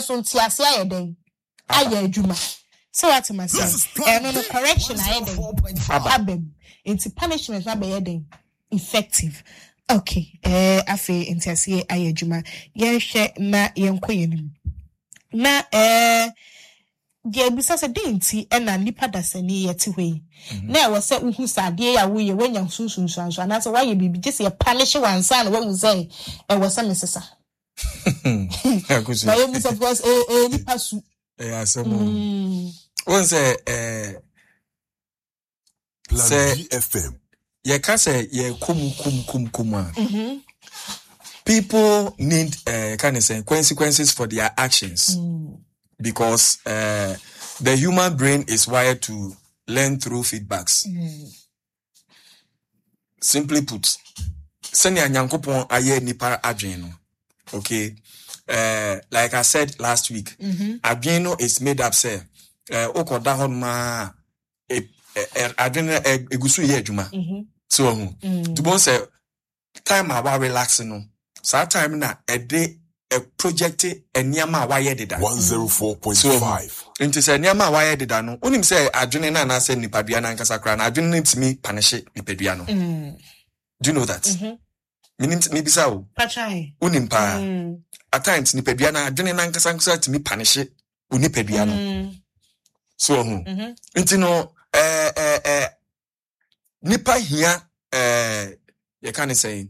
so ntiase ayeden aye adwuma so what am I saying no correction ayeden abem into punishment abeyeden effective okay afi ntiase aye adwuma yenhwe na yenkoyenim na dia bisa se denti na nipa dasani yeti hwe na e wo se uhu sade ya wo ye wanya sunsunsu na so waye bibi je se ye punish wansa na wo say e wo se mesesa na ye musa because nipa su asemo won say Plan FM ye ka say ye kum people need kind of say consequences for their actions. Because the human brain is wired to learn through feedbacks. Simply put, senya nyankopon aye nipa adweno. Okay. Like I said last week, adweno is made up say okoda hon ma adweno egusu ye adwuma. So to bon say time awa relaxing no. So time na a day a project enyama waye deda 104.5 nti se enyama waye deda no onim se adwene na na se nipadua na nkasa kra na adwene ntimi panishe nipadua no do you know that minim me bisa wo pachai onim pa at times nipadua na adwene na nkasa ntimi panishe unipadua no so nti no nipa hia you can say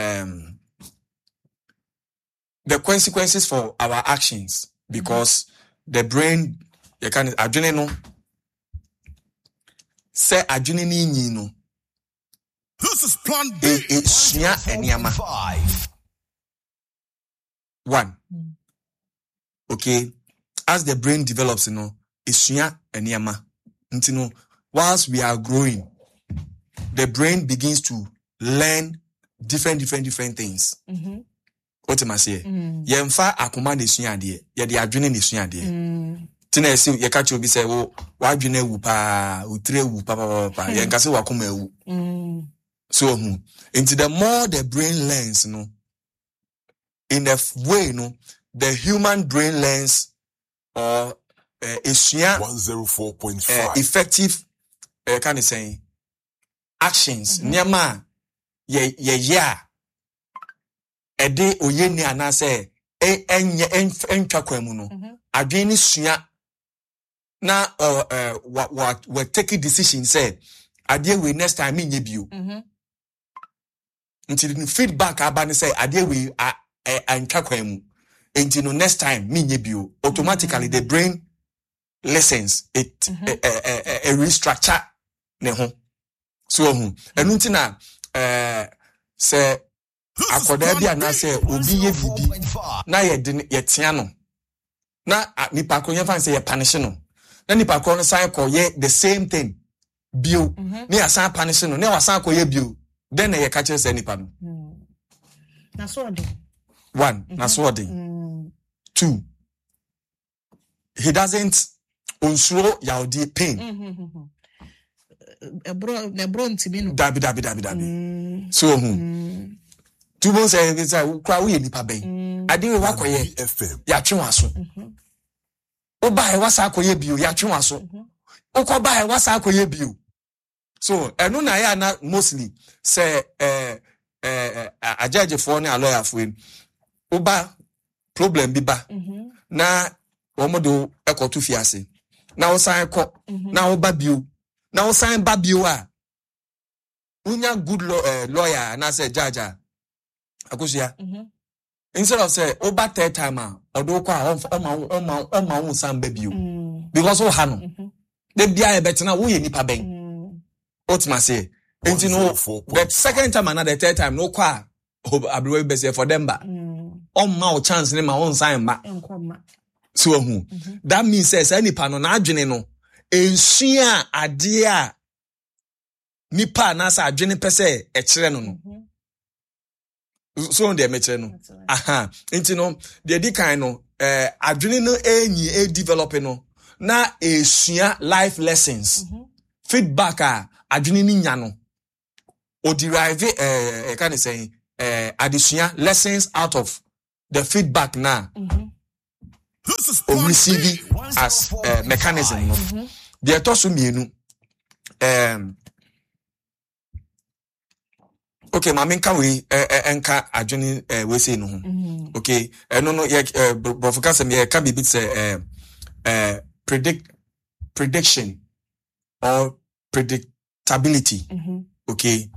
the consequences for our actions because the brain you can adwene no say adwene ni nyi no this is plan B sua eniama 1 okay as the brain develops sua eniama ntino whilst we are growing the brain begins to learn different things what am I saying? Yemfa akoma ne sua de ye de adwene ne sua de tina esi ye ka che obi say wo adwene wu pa utire wu pa ye nka se wakoma ewu so into the more the brain learns in a way the human brain learns or esua 104.5 effective can I say actions nyama ye ede oyeni anase entwa kwamu no adwene sua na we take decision say ade we next time nye bio until feedback abane say ade we antwa kwamu until next time nye bio automatically the brain listens it restructure ne ho so enu ntina say akoda bia na say obi ye bibi na ye tia no na nipa ko ye fan say ye punish no na nipa ko no san ko ye the same thing bio ni asan punish no na wasan ko ye bio then ye ka che say nipa no na so de 1 na so de 2 he doesn't unsuro yaudi pain ebro ntimi no dabi so tubo say this kwa we nipa ben ade we wakoye ya twenwaso oba e wasa akoye bio ya twenwaso okoba e wasa akoye bio so enu na ya na mostly say ajaje for na lawyer for oba problem bi ba na womodo ekotu fiase na osan ekọ na oba bio na osan ba bio a unya good lawyer na say judge akosia instead of say over third time odo kwa oma won san ba bio because we ha no the bia e betina wo ye nipa ben otima say enti no the second time and the third time no kwa abrewe be say for them ba oma o chance ni ma won san ma so that means say nipa no na adwene no ensua ade a nipa na sa adwene pese e kire no so de meche no enti no de di kan no adwene no enyi develop no na esua life lessons feedback a adwene ni nya no o derive can I say additional lessons out of the feedback na or receive as a mechanism. The atosu mienu. Okay, my main we enka adwene we say no. Okay, no ye brofoka se me can be bit say prediction or predictability. Okay,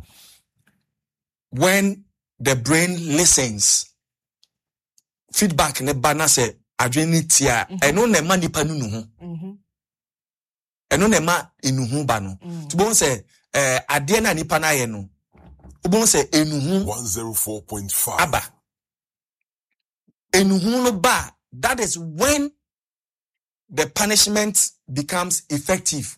when the brain listens, feedback ne ba na say adwene tia eno na ma nipa nu ho eno na ma enu ho ba no to bon say ade na nipa na ye no bon say enu ho 104.5 aba enu ho no ba. That is when the punishment becomes effective.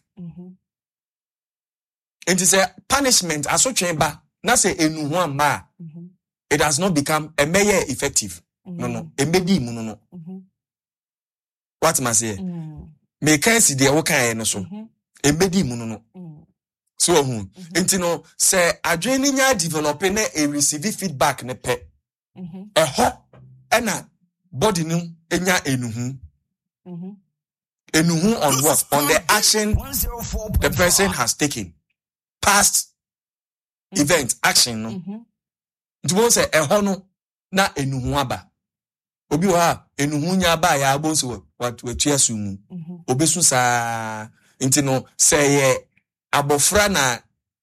It is a punishment asotwe ba na say enu ho ama it has not become a mere effective. No embedi mu no. What must say? Me can see the wokan no so embedi mu no. So enti no say adwene nya develop na e receive feedback ne pe ho na body no enya enuhu on what? On the action the person has taken, past event action no nti say ho no na enuhu aba obi wa enuhu nya ba ya abo so what wetua mu obesu sa nti no say ye abofra na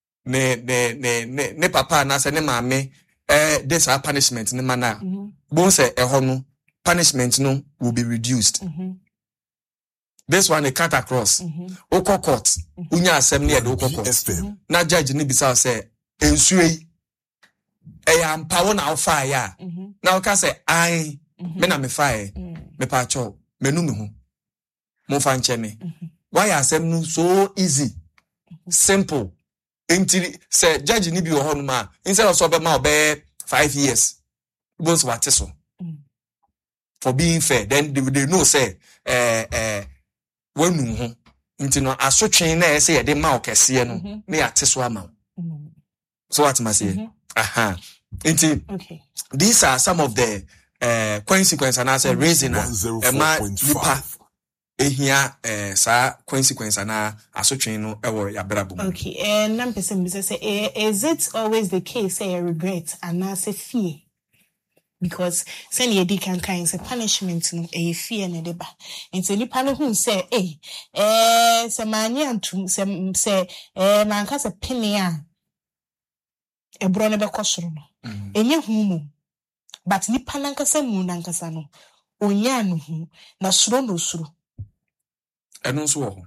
ne papa na se ne maame this punishment ne mana bon say ho no punishment no will be reduced. This one a cut across oko court unya asem ne de oko court na judge ne bisa say ensuei ampa na ofa ya na o ka say ai me na me fae me pa cho menu me ho mo fa nche me why asem no so easy simple until say judge ni bi wo hono ma instead of so be ma obe 5 years both what so for being fair then they know say when nu ho until no asotwe na say ye ma okese no na ya teso ama so what must say until these are some of the consequences and as a reason ma nipa ehia sa consequence na asotwe no ewo ya brabo. Okay, and nam person be say is it always the case say regret and as a fear? Because send ye can kind say punishment no a fear na deba nti nipa no hu say se manye antum say man ka se pene a ebro ne be kosoro no enye hu mu but nipa nankasa mu nankasa no onya no hu na suro no suro eno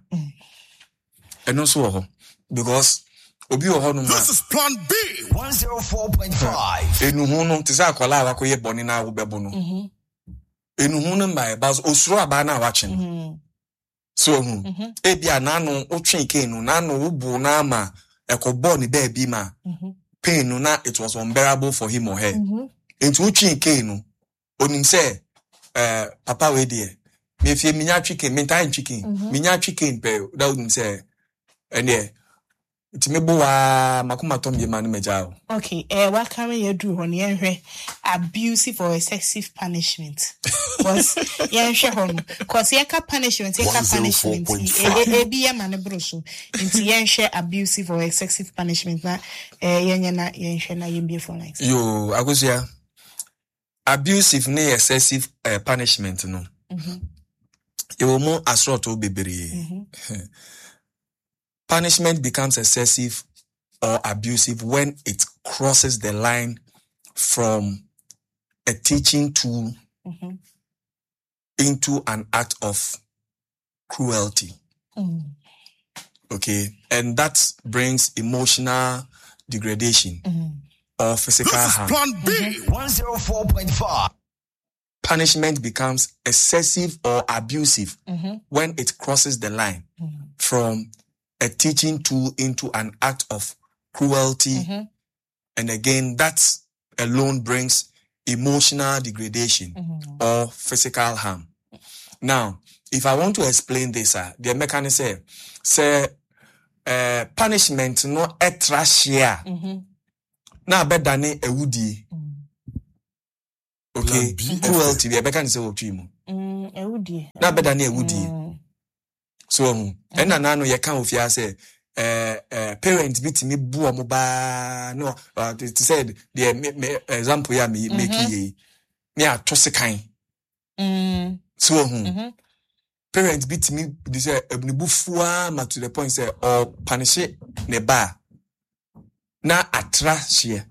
so ho because obi o ho no ma this is plan B 104.5 enu hu no tisa akola akoye boni na wo bebo no enu hu no mba ba osuro aba na awache no so e bia na no otwe ke no na no wubu na ama ekobo ni ba bi ma pain no na it was unbearable for him or her enti otwe ke no onim say papa we there me fie minya chicken me time chicken minya chicken pe that would say ene timebo wa makoma tom ye man meja. Okay, what can you do on yenhwe abusive or excessive punishment? Was yenhwe hon cause yeka punishment e bi ya man broso nti yenhwe abusive or excessive punishment na yenye na yenhwe na yembe for like yo agosia abusive ne excessive punishment no it will more assault or bebre. Punishment becomes excessive or abusive when it crosses the line from a teaching tool into an act of cruelty. Okay, and that brings emotional degradation or physical harm. Plan B 104.5 Punishment becomes excessive or abusive when it crosses the line from a teaching tool into an act of cruelty. And again, that alone brings emotional degradation or physical harm. Now, if I want to explain this, the mechanism say punishment no etrashia na bedane ewudi. Okay, cruelty the mechanism of chimo. na beda na ewudi so ena na no ye kan ofia say parents bit me bu omo ba no it said the example ya me make ye me atose kan so parents bit me this ebunibufua ma to the point say or punish ne ba na atra hye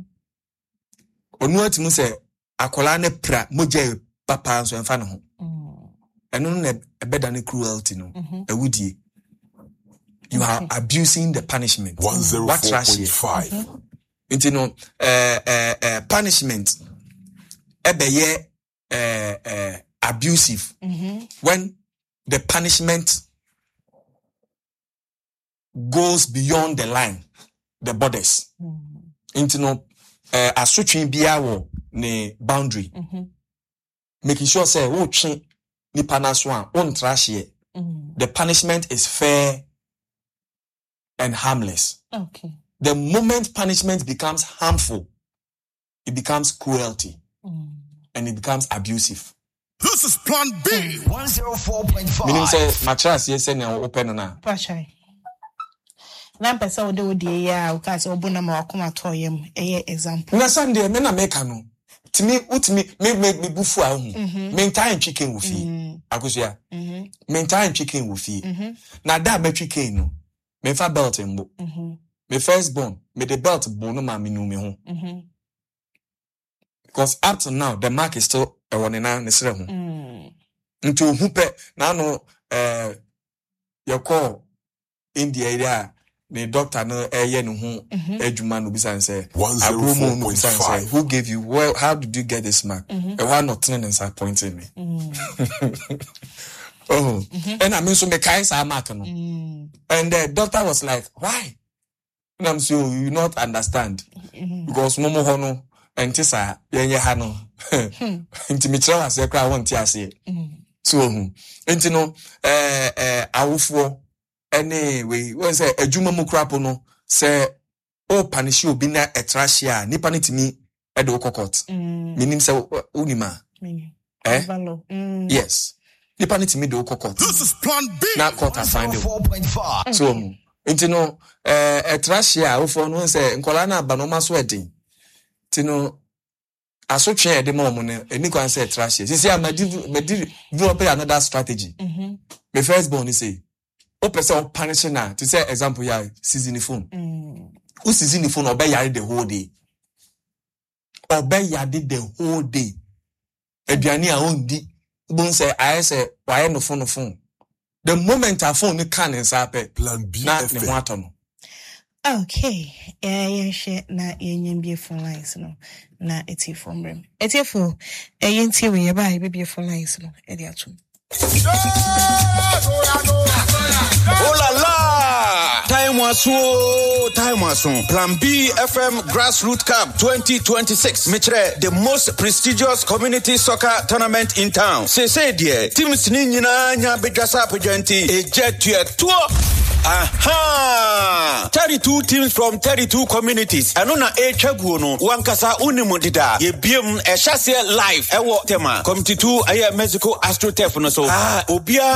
onu atimu say akola ne pra moje papa so enfa ne ho eno na ebeda ne cruelty no ewudie you are abusing the punishment 104.5 into no punishment ebeye abusive when the punishment goes beyond the line, the borders. Into no asutwin bia wo ne boundary. Making sure say wo twen nipa na so an on trash here. The punishment is fair and harmless. Okay. The moment punishment becomes harmful, it becomes cruelty and it becomes abusive. This is Plan B 104.5. Meaning say matras yes na open na. Pachai. Na pesa ode ya ukase obuna ma wakoma toyem example. Na Sunday me na make no. Timi utimi me bufu ahu. Me time chicken wo fi. Akosua. Me time chicken wo fi. Na da be chicken no. Me fa belt mbo. Me first born, me the belt bone no ma me no me ho. Because up to now the mark is still a one na nesre ho. Nti hu pe na no your call in the area the doctor no eye no ho adwuma no bisan say 104.5 who gave you how did you get this mark? Why not turning and disappointing me? And I mean so me kai sa mark no. And the doctor was like, why? And I'm so you not understand because momo ho no enti sa yenye ha no enti me try ase kra won ti ase so enti no awofo anyway when say adwuma mu krapo no say o punish obi na etrashia nipa nitimi e de kokot minim say unima yes nipa nitimi de kokot This is Plan B na court find 104.5 so enti no etrashia awofo no say nkola na aba no maso edin tino asotwe e de mo no eni kwan say etrashia sisi amadi develop another strategy my first born is say o person punish na to say example ya season phone o season phone obey yare the whole day aduane a on di bon say I say why no phone the moment a phone can inside Plan B na ne ho ato no. Okay, share na yenye phone lines no na eti phone rem. Eti phone yenti we ye ba be phone lines no e dey atum. Oh la la! Time was on. Plan B FM Grassroots Cup 2026. Mitre, the most prestigious community soccer tournament in town. Say dear, teams ninja nya bejasa pejenti e jet tour. Aha! 32 teams from 32 communities. Anona e chagu no wankasa unimodida. Ye biem e chase live. Ewo tema. Committee 2 aye Mexico AstroTurf no so. Obia